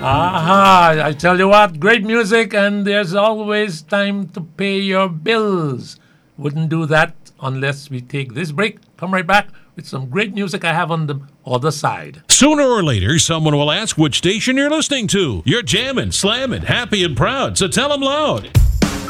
Aha! I tell you what, great music, and there's always time to pay your bills. Wouldn't do that unless we take this break. Come right back with some great music I have on the other side. Sooner or later, someone will ask which station you're listening to. You're jamming, slamming, happy and proud, so tell them loud.